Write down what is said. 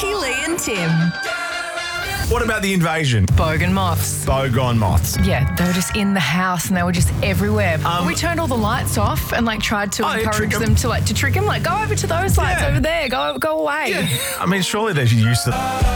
Becky, Lee and Tim. What about the invasion? Bogan moths. Bogon moths. Yeah, they were just in the house and they were just everywhere. We turned all the lights off and tried to encourage trick 'em. them to trick them. Go over to those lights over there. Go away. I mean, surely they're used to